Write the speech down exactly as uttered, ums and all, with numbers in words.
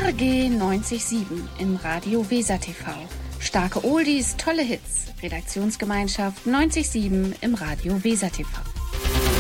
R G neunzig Komma sieben im Radio Weser T V. Starke Oldies, tolle Hits. Redaktionsgemeinschaft neunzig Komma sieben im Radio Weser T V.